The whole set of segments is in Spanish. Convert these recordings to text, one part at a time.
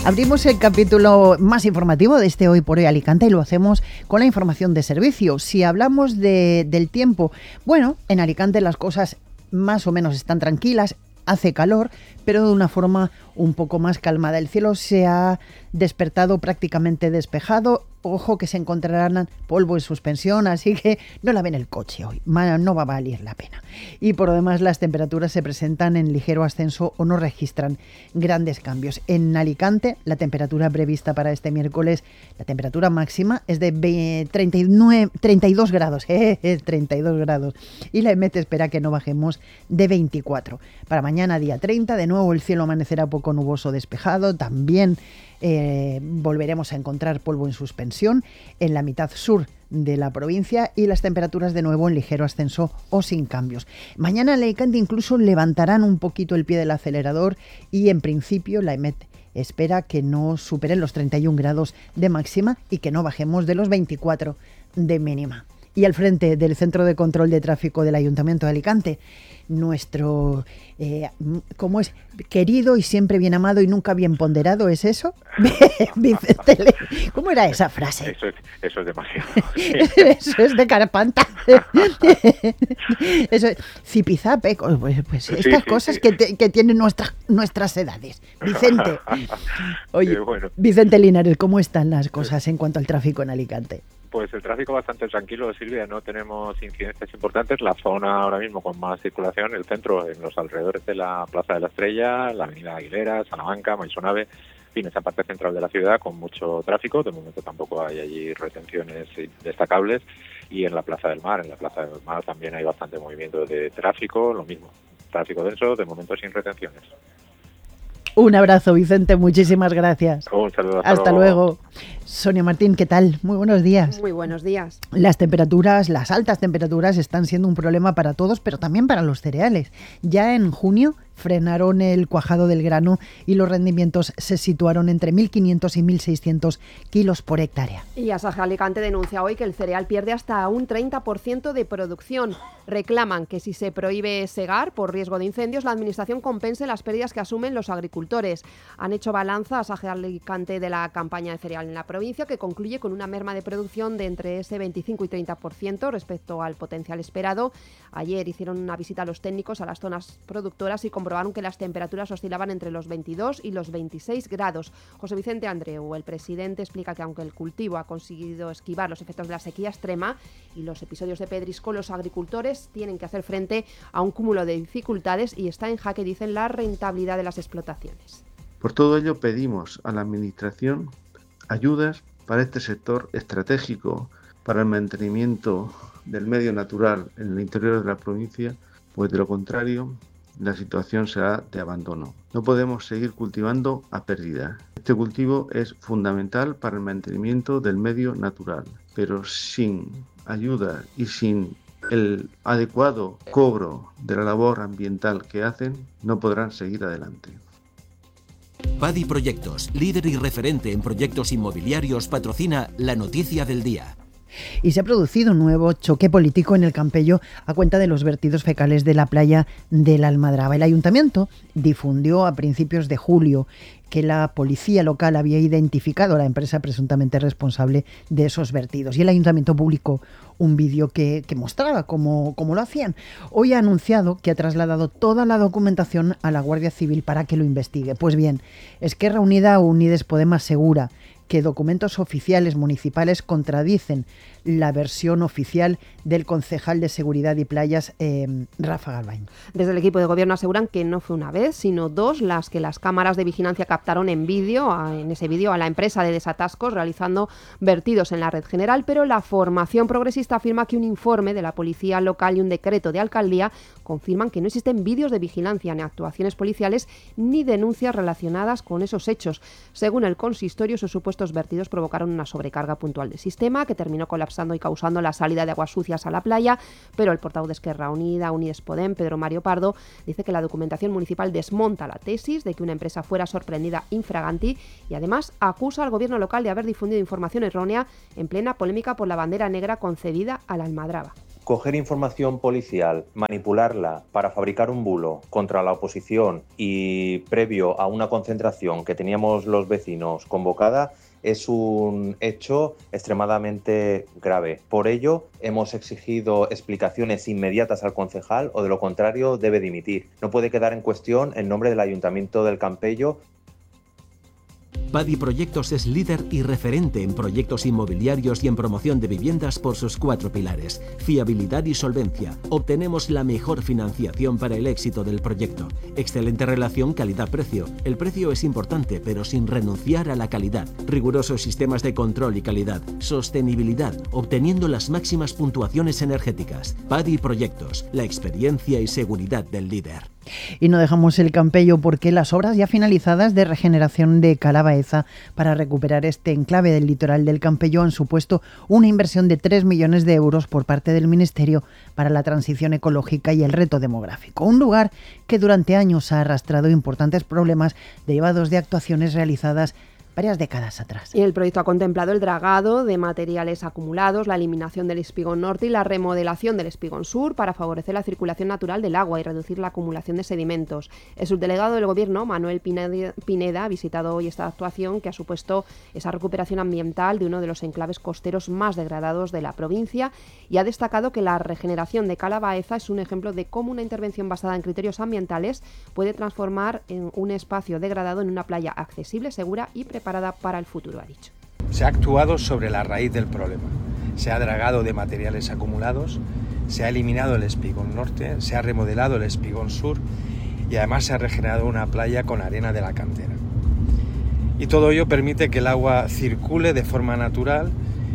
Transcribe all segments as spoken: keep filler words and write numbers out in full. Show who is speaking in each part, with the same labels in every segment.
Speaker 1: Abrimos el capítulo más informativo de este Hoy por Hoy Alicante y lo hacemos con la información de servicio. Si hablamos de, del tiempo, bueno, en Alicante las cosas más o menos están tranquilas, hace calor, pero de una forma un poco más calmada. El cielo se ha despertado prácticamente despejado. Ojo que se encontrarán polvo en suspensión, así que no laven el coche hoy, no va a valer la pena. Y por lo demás las temperaturas se presentan en ligero ascenso o no registran grandes cambios. En Alicante la temperatura prevista para este miércoles, la temperatura máxima es de treinta y nueve, treinta y dos grados, eh, treinta y dos grados. Y la E M E T espera que no bajemos de veinticuatro. Para mañana día treinta, de nuevo el cielo amanecerá poco nuboso despejado, también Eh, volveremos a encontrar polvo en suspensión en la mitad sur de la provincia y las temperaturas de nuevo en ligero ascenso o sin cambios. Mañana en Alicante incluso levantarán un poquito el pie del acelerador y en principio la E M E T espera que no superen los treinta y un grados de máxima y que no bajemos de los veinticuatro de mínima. Y al frente del Centro de Control de Tráfico del Ayuntamiento de Alicante, nuestro, eh, ¿cómo es? Querido y siempre bien amado y nunca bien ponderado, ¿es eso? Vicente, ¿cómo era esa frase?
Speaker 2: Eso es, eso es demasiado. Sí.
Speaker 1: Eso es de Carpanta. Eso es zipizape, pues, pues estas sí, sí, cosas sí. Que, te, que tienen nuestras nuestras edades. Vicente. Oye, bueno. Vicente Linares, ¿cómo están las cosas en cuanto al tráfico en Alicante?
Speaker 2: Pues el tráfico bastante tranquilo, Silvia, no tenemos incidencias importantes. La zona ahora mismo con más circulación, el centro, en los alrededores de la Plaza de la Estrella, la Avenida Aguilera, Salamanca, Maisonave, en fin, esa parte central de la ciudad con mucho tráfico. De momento tampoco hay allí retenciones destacables. Y en la Plaza del Mar, en la Plaza del Mar también hay bastante movimiento de tráfico, lo mismo, tráfico denso, de momento sin retenciones.
Speaker 1: Un abrazo, Vicente, muchísimas gracias.
Speaker 2: Un saludo, hasta,
Speaker 1: hasta luego. luego. Sonia Martín, ¿qué tal? Muy buenos días.
Speaker 3: Muy buenos días.
Speaker 1: Las temperaturas, las altas temperaturas están siendo un problema para todos, pero también para los cereales. Ya en junio frenaron el cuajado del grano y los rendimientos se situaron entre mil quinientos y mil seiscientos kilos por hectárea.
Speaker 3: Y Asaja Alicante denuncia hoy que el cereal pierde hasta un treinta por ciento de producción. Reclaman que si se prohíbe segar por riesgo de incendios, la administración compense las pérdidas que asumen los agricultores. Han hecho balanza Asaja Alicante de la campaña de cereal en la provincia, que concluye con una merma de producción de entre ese veinticinco y treinta por ciento respecto al potencial esperado. Ayer hicieron una visita a los técnicos a las zonas productoras y comprobaron que las temperaturas oscilaban entre los veintidós y los veintiséis grados. José Vicente Andreu, el presidente, explica que aunque el cultivo ha conseguido esquivar los efectos de la sequía extrema y los episodios de pedrisco, los agricultores tienen que hacer frente a un cúmulo de dificultades y está en jaque, dicen, la rentabilidad de las explotaciones.
Speaker 4: Por todo ello pedimos a la Administración ayudas para este sector estratégico para el mantenimiento del medio natural en el interior de la provincia, pues de lo contrario la situación será de abandono. No podemos seguir cultivando a pérdida. Este cultivo es fundamental para el mantenimiento del medio natural, pero sin ayuda y sin el adecuado cobro de la labor ambiental que hacen, no podrán seguir adelante.
Speaker 5: Padi Proyectos, líder y referente en proyectos inmobiliarios, patrocina la noticia del día.
Speaker 1: Y se ha producido un nuevo choque político en el Campello a cuenta de los vertidos fecales de la playa de la Almadraba. El ayuntamiento difundió a principios de julio que la policía local había identificado a la empresa presuntamente responsable de esos vertidos. Y el ayuntamiento publicó un vídeo que, que mostraba cómo, cómo lo hacían. Hoy ha anunciado que ha trasladado toda la documentación a la Guardia Civil para que lo investigue. Pues bien, Esquerra Unida o Unides Podem asegura que documentos oficiales municipales contradicen la versión oficial del concejal de Seguridad y Playas, eh, Rafa Galvain.
Speaker 3: Desde el equipo de gobierno aseguran que no fue una vez, sino dos las que las cámaras de vigilancia captaron en vídeo, en ese vídeo, a la empresa de desatascos realizando vertidos en la red general, pero la formación progresista afirma que un informe de la policía local y un decreto de alcaldía confirman que no existen vídeos de vigilancia, ni actuaciones policiales, ni denuncias relacionadas con esos hechos. Según el consistorio, esos supuestos vertidos provocaron una sobrecarga puntual del sistema que terminó colapsando y causando la salida de aguas sucias a la playa, pero el portavoz de Esquerra Unida, Unides Podem, Pedro Mario Pardo, dice que la documentación municipal desmonta la tesis de que una empresa fuera sorprendida infraganti y además acusa al gobierno local de haber difundido información errónea en plena polémica por la bandera negra concedida a la Almadraba.
Speaker 6: coger información policial, manipularla para fabricar un bulo contra la oposición y previo a una concentración que teníamos los vecinos convocada, es un hecho extremadamente grave. Por ello, hemos exigido explicaciones inmediatas al concejal o de lo contrario debe dimitir. No puede quedar en cuestión el nombre del Ayuntamiento del Campello.
Speaker 5: Padi Proyectos es líder y referente en proyectos inmobiliarios y en promoción de viviendas por sus cuatro pilares: fiabilidad y solvencia. Obtenemos la mejor financiación para el éxito del proyecto. Excelente relación calidad-precio. El precio es importante, pero sin renunciar a la calidad. Rigurosos sistemas de control y calidad. Sostenibilidad, obteniendo las máximas puntuaciones energéticas. Padi Proyectos, la experiencia y seguridad del líder.
Speaker 1: Y no dejamos el Campello porque las obras ya finalizadas de regeneración de Cala Baeza para recuperar este enclave del litoral del Campello han supuesto una inversión de tres millones de euros por parte del Ministerio para la transición ecológica y el reto demográfico. Un lugar que durante años ha arrastrado importantes problemas derivados de actuaciones realizadas varias décadas atrás.
Speaker 3: Y el proyecto ha contemplado el dragado de materiales acumulados, la eliminación del espigón norte y la remodelación del espigón sur para favorecer la circulación natural del agua y reducir la acumulación de sedimentos. El subdelegado del Gobierno, Manuel Pineda, ha visitado hoy esta actuación que ha supuesto esa recuperación ambiental de uno de los enclaves costeros más degradados de la provincia y ha destacado que la regeneración de Cala Baeza es un ejemplo de cómo una intervención basada en criterios ambientales puede transformar en un espacio degradado en una playa accesible, segura y preparada preparada para el futuro, ha dicho.
Speaker 7: Se ha actuado sobre la raíz del problema. Se ha dragado de materiales acumulados, se ha eliminado el espigón norte, se ha remodelado el espigón sur y además se ha regenerado una playa con arena de la cantera. Y todo ello permite que el agua circule de forma natural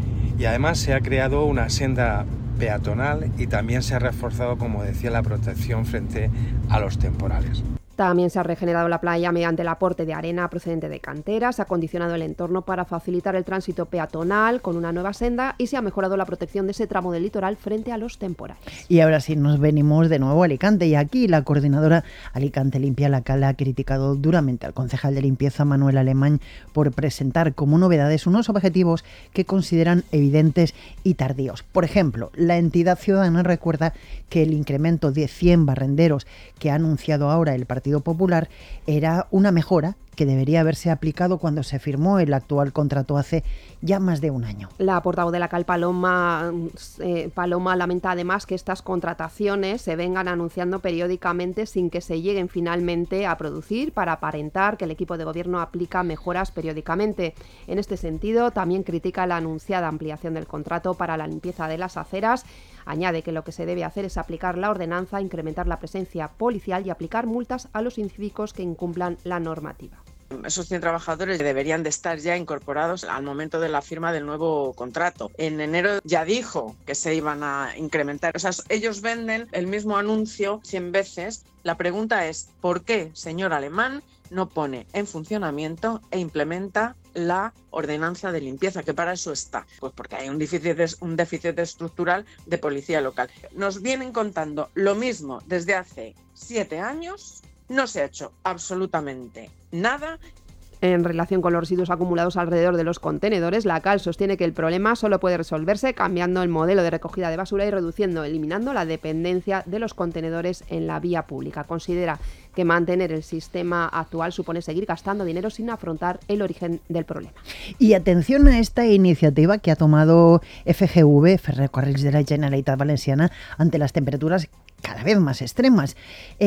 Speaker 7: y además se ha creado una senda peatonal y también se ha reforzado, como decía, la protección frente a los temporales.
Speaker 3: También se ha regenerado la playa mediante el aporte de arena procedente de canteras, se ha acondicionado el entorno para facilitar el tránsito peatonal con una nueva senda y se ha mejorado la protección de ese tramo del litoral frente a los temporales.
Speaker 1: Y ahora sí nos venimos de nuevo a Alicante y aquí la coordinadora Alicante Limpia La Cala ha criticado duramente al concejal de limpieza Manuel Alemán por presentar como novedades unos objetivos que consideran evidentes y tardíos. Por ejemplo, la entidad ciudadana recuerda que el incremento de cien barrenderos que ha anunciado ahora el Partido Popular era una mejora que debería haberse aplicado cuando se firmó el actual contrato hace ya más de un año.
Speaker 3: La portavoz de la C A L, Paloma, eh, Paloma lamenta además que estas contrataciones se vengan anunciando periódicamente sin que se lleguen finalmente a producir para aparentar que el equipo de gobierno aplica mejoras periódicamente. En este sentido, también critica la anunciada ampliación del contrato para la limpieza de las aceras. Añade que lo que se debe hacer es aplicar la ordenanza, incrementar la presencia policial y aplicar multas a los incívicos que incumplan la normativa.
Speaker 8: Esos cien trabajadores deberían de estar ya incorporados al momento de la firma del nuevo contrato. En enero ya dijo que se iban a incrementar. O sea, ellos venden el mismo anuncio cien veces. La pregunta es, ¿por qué, señor Alemán, no pone en funcionamiento e implementa la ordenanza de limpieza, que para eso está? Pues porque hay un déficit, un déficit estructural de policía local. Nos vienen contando lo mismo desde hace siete años. No se ha hecho absolutamente nada.
Speaker 3: En relación con los residuos acumulados alrededor de los contenedores, la C A L sostiene que el problema solo puede resolverse cambiando el modelo de recogida de basura y reduciendo, eliminando la dependencia de los contenedores en la vía pública. Considera que mantener el sistema actual supone seguir gastando dinero sin afrontar el origen del problema.
Speaker 1: Y atención a esta iniciativa que ha tomado F G V, Ferrocarrils de la Generalitat Valenciana, ante las temperaturas cada vez más extremas.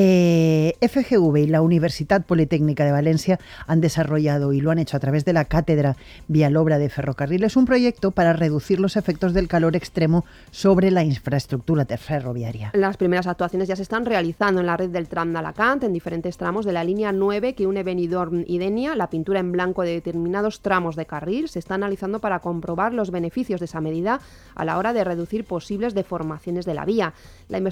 Speaker 1: Eh, F G V y la Universitat Politécnica de Valencia han desarrollado y lo han hecho a través de la Cátedra Vialobra de Ferrocarriles un proyecto para reducir los efectos del calor extremo sobre la infraestructura ferroviaria.
Speaker 3: Las primeras actuaciones ya se están realizando en la red del tram de Alacant, en diferentes tramos de la línea nueve que une Benidorm y Denia. La pintura en blanco de determinados tramos de carril se está analizando para comprobar los beneficios de esa medida a la hora de reducir posibles deformaciones de la vía. La investigación se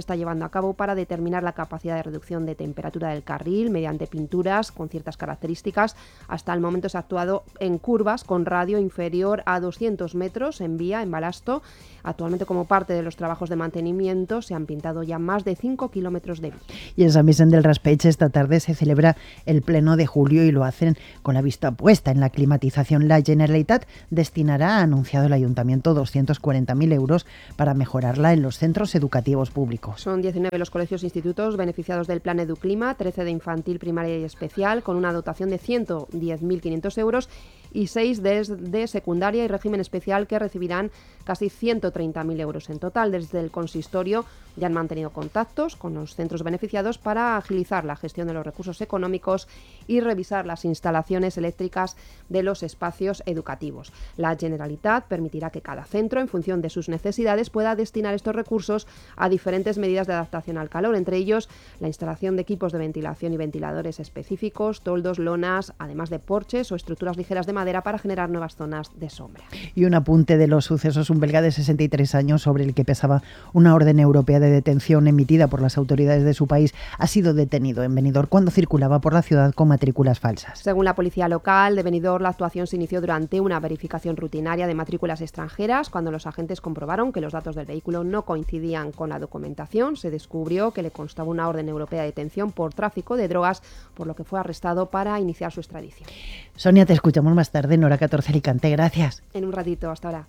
Speaker 3: está llevando a cabo para determinar la capacidad de reducción de temperatura del carril mediante pinturas con ciertas características. Hasta el momento se ha actuado en curvas con radio inferior a doscientos metros en vía, en balasto. Actualmente, como parte de los trabajos de mantenimiento, se han pintado ya más de cinco kilómetros de vía.
Speaker 1: Y en San Vicente del Raspeig esta tarde se celebra el pleno de julio y lo hacen con la vista puesta en la climatización. La Generalitat destinará, ha anunciado el Ayuntamiento, doscientos cuarenta mil euros para mejorarla en los centros educativos públicos.
Speaker 3: Son diecinueve los colegios e institutos beneficiados del Plan Educlima, trece de infantil, primaria y especial, con una dotación de ciento diez mil quinientos euros, y seis de, de secundaria y régimen especial, que recibirán casi ciento treinta mil euros en total. Desde el consistorio ya han mantenido contactos con los centros beneficiados para agilizar la gestión de los recursos económicos y revisar las instalaciones eléctricas de los espacios educativos. La Generalitat permitirá que cada centro, en función de sus necesidades, pueda destinar estos recursos a diferentes medidas de adaptación al calor, entre ellos la instalación de equipos de ventilación y ventiladores específicos, toldos, lonas, además de porches o estructuras ligeras de madera para generar nuevas zonas de sombra.
Speaker 1: Y un apunte de los sucesos: un belga de sesenta y tres años, sobre el que pesaba una orden europea de detención emitida por las autoridades de su país, ha sido detenido en Benidorm cuando circulaba por la ciudad con matrículas falsas.
Speaker 3: Según la policía local de Benidorm, la actuación se inició durante una verificación rutinaria de matrículas extranjeras. Cuando los agentes comprobaron que los datos del vehículo no coincidían con la documentación, se descubrió que le constaba una orden europea de detención por tráfico de drogas, por lo que fue arrestado para iniciar su extradición.
Speaker 1: Sonia, te escuchamos más tarde en Hora catorce Alicante. Gracias.
Speaker 3: En un ratito, hasta ahora.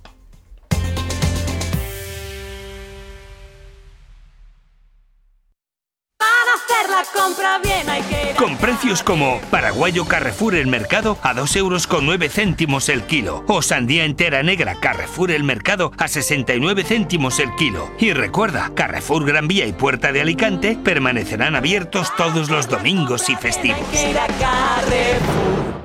Speaker 9: Compra bien, hay que ir. Con precios como paraguayo Carrefour El Mercado a dos euros con nueve céntimos el kilo, o sandía entera negra Carrefour El Mercado a sesenta y nueve céntimos el kilo. Y recuerda, Carrefour Gran Vía y Puerta de Alicante permanecerán abiertos todos los domingos y festivos. Hay que ir a Carrefour.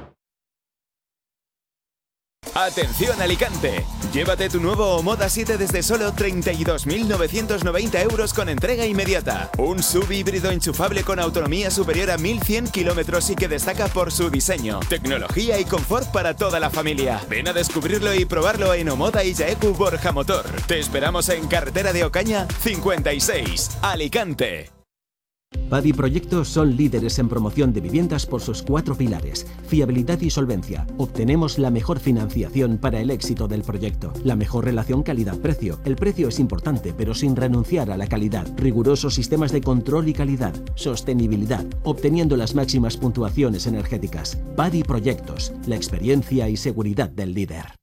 Speaker 10: ¡Atención Alicante! Llévate tu nuevo Omoda siete desde solo treinta y dos mil novecientos noventa euros con entrega inmediata. Un S U V híbrido enchufable con autonomía superior a mil cien kilómetros y que destaca por su diseño, tecnología y confort para toda la familia. Ven a descubrirlo y probarlo en Omoda y Yaeku Borja Motor. Te esperamos en Carretera de Ocaña cincuenta y seis, Alicante.
Speaker 5: Padi Proyectos son líderes en promoción de viviendas por sus cuatro pilares: fiabilidad y solvencia. Obtenemos la mejor financiación para el éxito del proyecto. La mejor relación calidad-precio. El precio es importante, pero sin renunciar a la calidad. Rigurosos sistemas de control y calidad. Sostenibilidad, obteniendo las máximas puntuaciones energéticas. Padi Proyectos, la experiencia y seguridad del líder.